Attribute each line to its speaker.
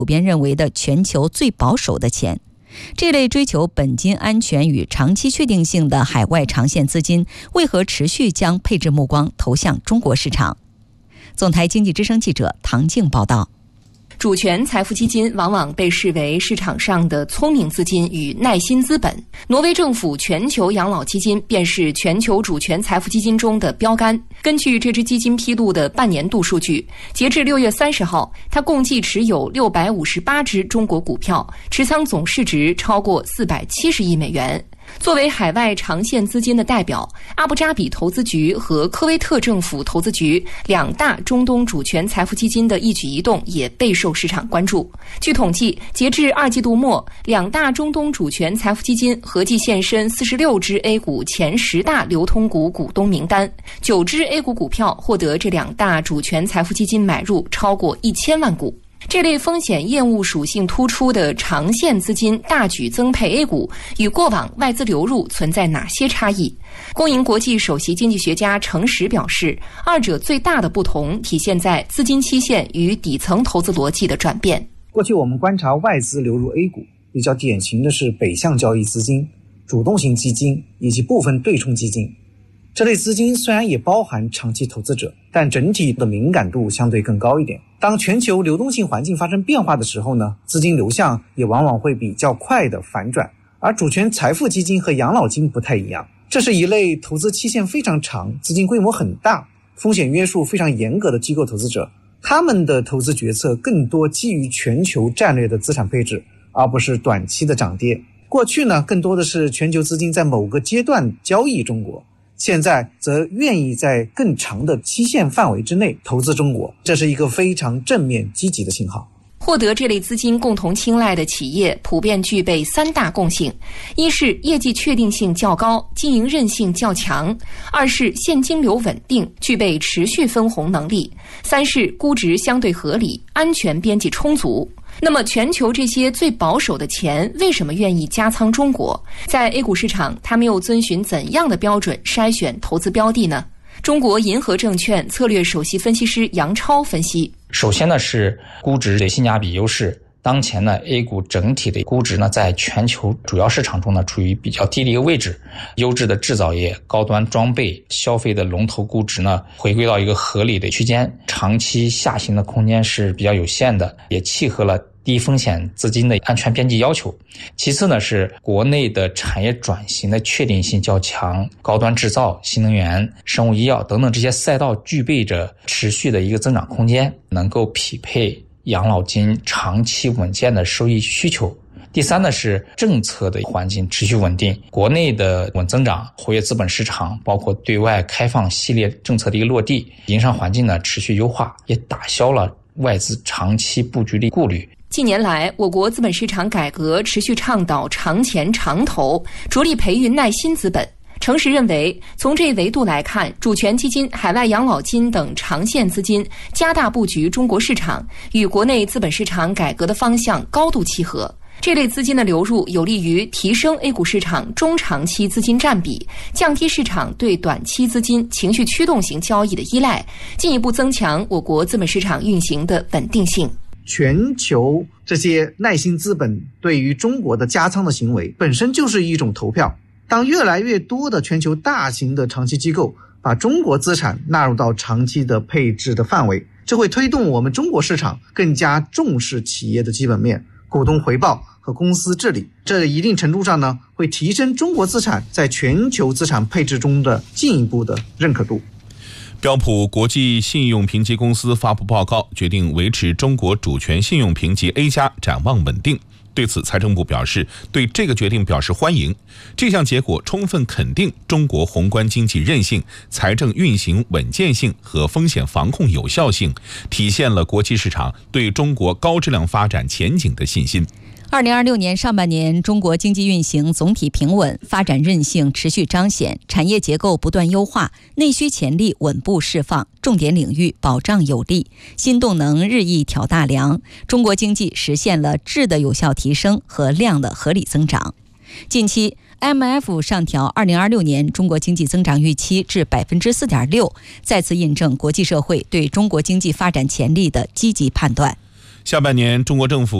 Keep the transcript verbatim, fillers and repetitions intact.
Speaker 1: 普遍认为的全球最保守的钱。这类追求本金安全与长期确定性的海外长线资金，为何持续将配置目光投向中国市场？总台经济之声记者唐静报道。
Speaker 2: 主权财富基金往往被视为市场上的聪明资金与耐心资本。挪威政府全球养老基金便是全球主权财富基金中的标杆。根据这支基金披露的半年度数据，截至六月三十号，它共计持有六百五十八只中国股票，持仓总市值超过四百七十亿美元。作为海外长线资金的代表，阿布扎比投资局和科威特政府投资局两大中东主权财富基金的一举一动也备受市场关注。据统计，截至二季度末，两大中东主权财富基金合计现身四十六只 A 股前十大流通股股东名单，九只 A 股股票获得这两大主权财富基金买入超过一千万股。这类风险厌恶属性突出的长线资金大举增配 A 股，与过往外资流入存在哪些差异？工银国际首席经济学家程实表示，二者最大的不同体现在资金期限与底层投资逻辑的转变。
Speaker 3: 过去我们观察外资流入 A 股，比较典型的是北向交易资金、主动型基金以及部分对冲基金。这类资金虽然也包含长期投资者，但整体的敏感度相对更高一点。当全球流动性环境发生变化的时候呢，资金流向也往往会比较快的反转。而主权财富基金和养老金不太一样，这是一类投资期限非常长、资金规模很大、风险约束非常严格的机构投资者，他们的投资决策更多基于全球战略的资产配置，而不是短期的涨跌。过去呢，更多的是全球资金在某个阶段交易中国，现在则愿意在更长的期限范围之内投资中国，这是一个非常正面积极的信号。
Speaker 2: 获得这类资金共同青睐的企业普遍具备三大共性：一是业绩确定性较高，经营韧性较强；二是现金流稳定，具备持续分红能力；三是估值相对合理，安全边际充足。那么全球这些最保守的钱为什么愿意加仓中国？在 A 股市场，他们又遵循怎样的标准筛选投资标的呢？中国银河证券策略首席分析师杨超分析，
Speaker 4: 首先呢是估值的性价比优势。当前呢 A 股整体的估值呢在全球主要市场中呢处于比较低的一个位置，优质的制造业、高端装备、消费的龙头估值呢回归到一个合理的区间，长期下行的空间是比较有限的，也契合了低风险资金的安全边际要求。其次呢是国内的产业转型的确定性较强，高端制造、新能源、生物医药等等这些赛道具备着持续的一个增长空间，能够匹配养老金长期稳健的收益需求。第三呢是政策的环境持续稳定，国内的稳增长、活跃资本市场，包括对外开放系列政策的一个落地，营商环境呢持续优化，也打消了外资长期布局的顾虑。
Speaker 2: 近年来，我国资本市场改革持续倡导长钱长投，着力培育耐心资本。程实认为，从这维度来看，主权基金、海外养老金等长线资金加大布局中国市场，与国内资本市场改革的方向高度契合。这类资金的流入有利于提升 A 股市场中长期资金占比，降低市场对短期资金情绪驱动型交易的依赖，进一步增强我国资本市场运行的稳定性。
Speaker 3: 全球这些耐心资本对于中国的加仓的行为本身就是一种投票。当越来越多的全球大型的长期机构把中国资产纳入到长期的配置的范围，这会推动我们中国市场更加重视企业的基本面、股东回报和公司治理。这一定程度上呢，会提升中国资产在全球资产配置中的进一步的认可度。
Speaker 5: 标普国际信用评级公司发布报告，决定维持中国主权信用评级 A 加，展望稳定。对此，财政部表示对这个决定表示欢迎。这项结果充分肯定中国宏观经济韧性、财政运行稳健性和风险防控有效性，体现了国际市场对中国高质量发展前景的信心。
Speaker 1: 二零二六年上半年，中国经济运行总体平稳，发展韧性持续彰显，产业结构不断优化，内需潜力稳步释放，重点领域保障有力，新动能日益挑大梁，中国经济实现了质的有效提升和量的合理增长。近期 M F 上调二零二六年中国经济增长预期至 百分之四点六， 再次印证国际社会对中国经济发展潜力的积极判断。
Speaker 5: 下半年中国政府